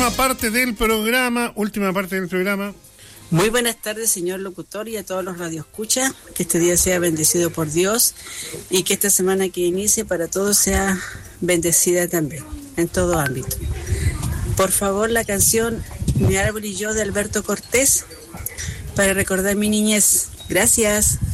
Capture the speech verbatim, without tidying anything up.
última parte del programa, última parte del programa. Muy buenas tardes, señor locutor, y a todos los radioescuchas. Que este día sea bendecido por Dios y que esta semana que inicie para todos sea bendecida también, en todo ámbito. Por favor, la canción Mi árbol y yo de Alberto Cortés para recordar mi niñez. Gracias.